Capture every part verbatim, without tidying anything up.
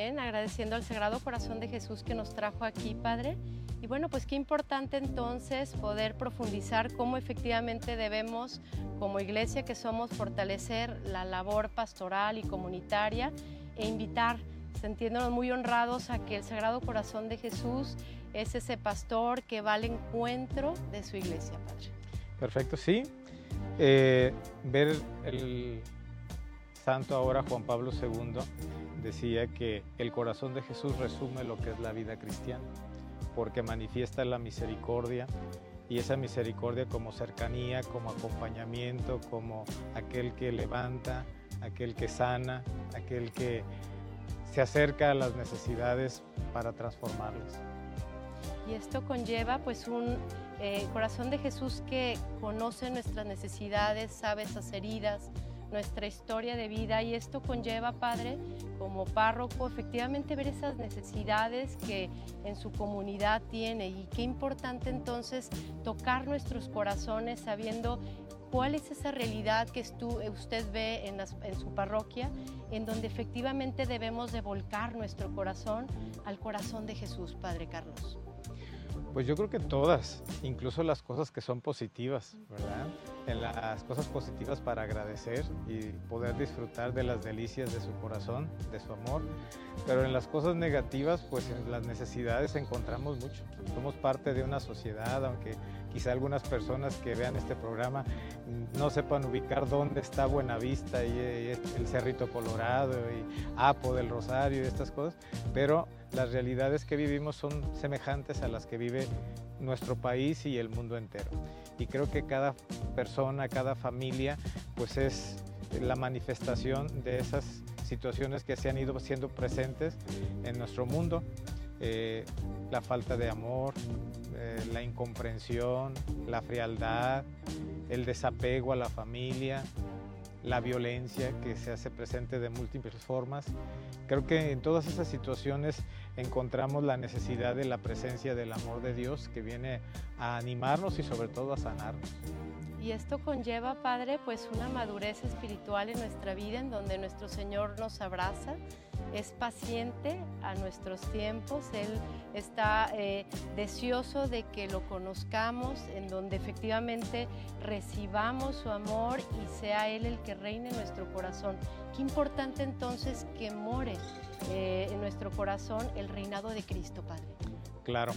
bien, agradeciendo al Sagrado Corazón de Jesús que nos trajo aquí, Padre. Y bueno, pues qué importante entonces poder profundizar cómo efectivamente debemos, como iglesia que somos, fortalecer la labor pastoral y comunitaria e invitar, sintiéndonos muy honrados a que el Sagrado Corazón de Jesús es ese pastor que va al encuentro de su iglesia, Padre. Perfecto, sí. Eh, ver el santo ahora Juan Pablo segundo decía que el corazón de Jesús resume lo que es la vida cristiana, porque manifiesta la misericordia, y esa misericordia como cercanía, como acompañamiento, como aquel que levanta, aquel que sana, aquel que se acerca a las necesidades para transformarlas. Y esto conlleva pues un eh, corazón de Jesús que conoce nuestras necesidades, sabe esas heridas, nuestra historia de vida, y esto conlleva, Padre, como párroco, efectivamente ver esas necesidades que en su comunidad tiene, y qué importante entonces tocar nuestros corazones sabiendo cuál es esa realidad que usted ve en, las, en su parroquia, en donde efectivamente debemos de volcar nuestro corazón al corazón de Jesús, Padre Carlos. Pues yo creo que todas, incluso las cosas que son positivas, ¿verdad? En las cosas positivas para agradecer y poder disfrutar de las delicias de su corazón, de su amor, pero en las cosas negativas, pues en las necesidades encontramos mucho. Somos parte de una sociedad, aunque quizá algunas personas que vean este programa no sepan ubicar dónde está Buenavista y, y el Cerrito Colorado y Apo del Rosario y estas cosas, pero las realidades que vivimos son semejantes a las que vive nuestro país y el mundo entero. Y creo que cada persona, cada familia, pues es la manifestación de esas situaciones que se han ido siendo presentes en nuestro mundo. Eh, la falta de amor, eh, la incomprensión, la frialdad, el desapego a la familia, la violencia que se hace presente de múltiples formas. Creo que en todas esas situaciones encontramos la necesidad de la presencia del amor de Dios que viene a animarnos y sobre todo a sanarnos. Y esto conlleva, Padre, pues una madurez espiritual en nuestra vida, en donde nuestro Señor nos abraza, es paciente a nuestros tiempos, Él está eh, deseoso de que lo conozcamos, en donde efectivamente recibamos su amor y sea Él el que reine en nuestro corazón. Qué importante entonces que more eh, en nuestro corazón el reinado de Cristo, Padre. Claro.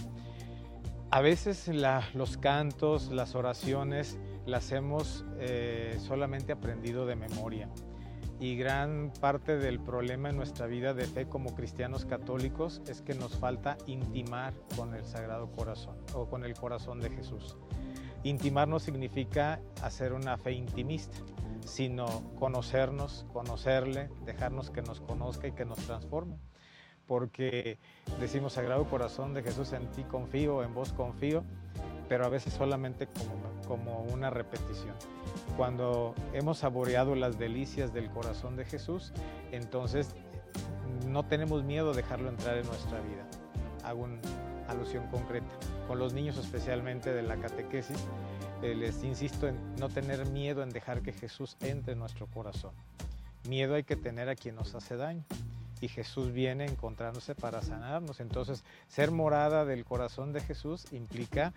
A veces la, los cantos, las oraciones, las hemos eh, solamente aprendido de memoria. Y gran parte del problema en nuestra vida de fe como cristianos católicos es que nos falta intimar con el Sagrado Corazón o con el corazón de Jesús. Intimar no significa hacer una fe intimista, sino conocernos, conocerle, dejarnos que nos conozca y que nos transforme. Porque decimos, Sagrado Corazón de Jesús, en ti confío, en vos confío, pero a veces solamente como, como una repetición. Cuando hemos saboreado las delicias del corazón de Jesús, entonces no tenemos miedo de dejarlo entrar en nuestra vida. Hago una alusión concreta. Con los niños, especialmente de la catequesis, eh, les insisto en no tener miedo en dejar que Jesús entre en nuestro corazón. Miedo hay que tener a quien nos hace daño. Y Jesús viene encontrándose para sanarnos. Entonces, ser morada del corazón de Jesús implica